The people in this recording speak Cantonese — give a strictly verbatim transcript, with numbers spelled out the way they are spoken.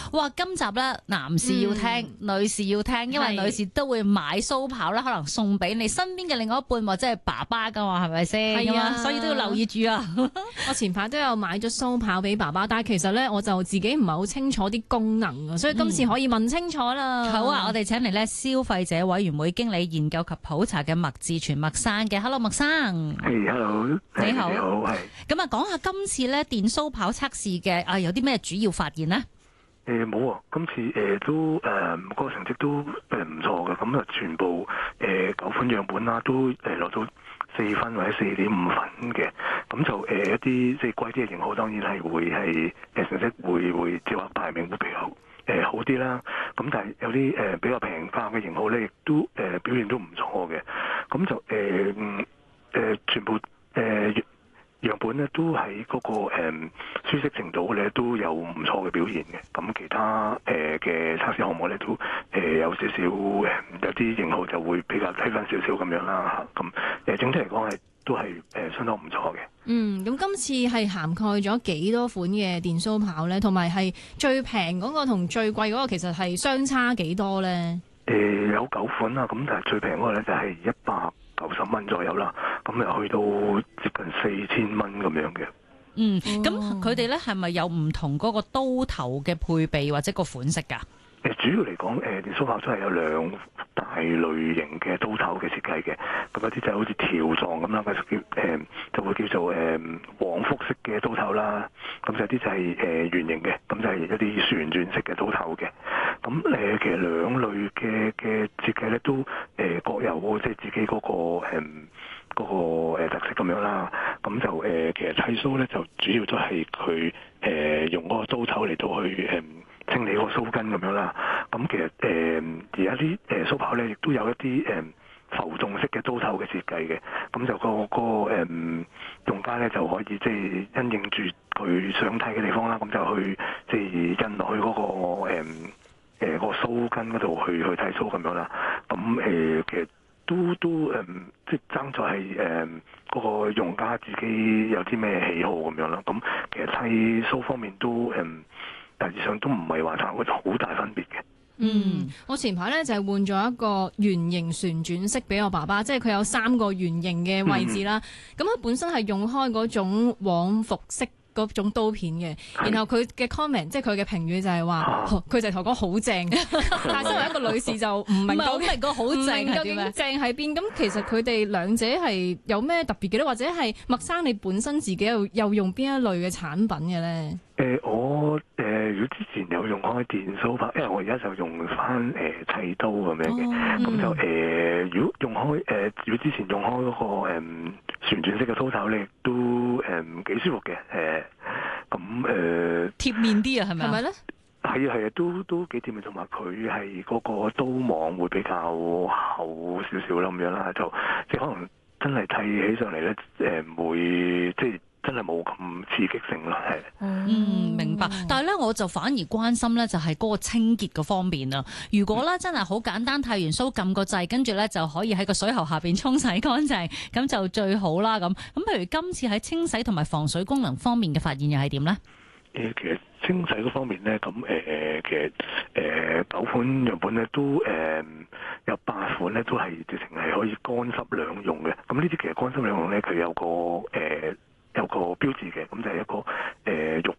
哇，今集咧男士要聽，嗯、女士要聽，因為女士都會買蘇跑咧，可能送俾你身邊嘅另外一半或者係爸爸噶嘛，係咪先？係啊，所以都要留意住啊。 我前排都有買咗蘇跑俾爸爸，但係其實咧我就自己唔係好清楚啲功能啊，所以今次可以問清楚啦。 嗯、好啊，我哋請嚟咧消費者委員會經理研究及普查嘅麥志全麥生嘅 ，Hello 麥生。 係、hey, hello， 你好。 你好，係。 咁啊，講下今次咧電蘇跑測試嘅啊，有啲咩主要發現呢？ 誒冇啊，今次誒、呃、都誒、呃嗰個成績都誒唔錯嘅，咁啊全部誒九、呃、款樣本啦，都誒攞、呃、到四分或者四點五分嘅，咁就誒、呃、一啲即係貴啲嘅型號，當然係會係誒成績會會即係話排名會比較誒、呃、好啲啦。咁但係有啲誒、呃、比較平價嘅型號咧，亦都誒、呃、表現都唔錯嘅，咁就誒誒、呃呃、全部誒。呃樣本咧都喺嗰、那個誒、嗯、舒適程度咧都有唔錯嘅表現嘅，咁其他誒嘅測試項目咧都誒、呃、有少少誒有啲型號就會比較低分少少咁樣啦嚇，咁誒整體嚟講係都係誒相當唔錯嘅。嗯， 咁今次係涵蓋咗幾多款嘅電蘇跑咧，同埋係最平嗰個同最貴嗰個其實係相差幾多咧？ 誒、呃、有九款啦，咁但係最平嗰個咧就係一百九十蚊左右啦，咁又去到接近四千蚊咁樣嘅。 嗯，咁佢哋咧係咪有唔同嗰個刀頭嘅配備或者個款式㗎？ 誒主要嚟講，誒電蘇跑都係有兩大類型嘅刀頭嘅設計嘅，咁有啲就好似條狀咁啦，佢叫誒就會叫做誒往復式嘅刀頭啦，咁有啲就係誒圓形嘅，咁就係一啲旋轉式嘅刀頭嘅。咁誒其實兩類嘅嘅設計咧都誒各有即係自己嗰個誒嗰個誒特色咁樣啦。咁就誒其實剃鬚咧就主要都係佢誒用嗰個刀頭嚟到去誒清理嗰個鬚根咁樣啦。咁其實誒而家啲誒蘇跑咧亦都有一啲誒浮動式嘅刀頭嘅設計嘅。咁就、嗰個、嗰個誒、嗯、用家咧就可以即係因應住佢想睇嘅地方啦，咁就去即係印落去嗰、嗰個誒。嗯誒、呃那個鬚根嗰度去去剃鬚咁樣啦，咁誒、呃、其實都都誒、呃，即係爭在係誒嗰個用家自己有啲咩喜好咁樣啦。咁其實剃鬚方面都誒、呃、大致上都唔係話差好大分別嘅。 嗯，我前排咧就係、是、換咗一個圓形旋轉式俾我爸爸，即係佢有三個圓形嘅位置啦。咁佢、嗯、本身係用開嗰種往復式嗰種刀片嘅，然後佢嘅 comment 即係佢嘅評語就係話，佢、啊、就同我講好正，但係身為一個女士就唔明究竟個好正係點樣，正喺邊？咁其實佢哋兩者係有咩特別嘅咧？或者係麥生你本身自己又又用邊一類嘅產品嘅咧？ 誒、呃、我誒、呃、如果之前有用開電蘇跑，因為我而家就用翻誒、呃、砌刀咁樣嘅，咁、哦、就誒、呃、如果用開誒、呃、如果之前用開嗰、那個誒、呃、旋轉式嘅刀頭咧，都誒幾、呃、舒服嘅，誒咁誒貼面啲啊，係咪係咪咧？ 係啊係啊，都都幾貼面，同埋佢係嗰個刀網會比較厚少少啦，咁樣啦，就即係可能真係剃起上嚟咧，誒唔會即係。真係冇咁刺激性咯，係。 嗯，明白。但係咧，我就反而關心咧，就係嗰個清潔嘅方面啊。如果咧真係好簡單，剃完鬚撳個掣，跟住咧就可以喺個水喉下邊沖洗乾淨，咁就最好啦。咁咁，譬如今次喺清洗同埋防水功能方面嘅發現又係點咧？ 誒，其實清洗嗰方面咧，咁誒誒，其實誒九款樣本咧都誒、呃、有八款咧都係直情係可以乾濕兩用嘅。咁呢啲其實乾濕兩用咧，佢有個誒。呃有個標誌嘅，咁就係一個誒、呃、肉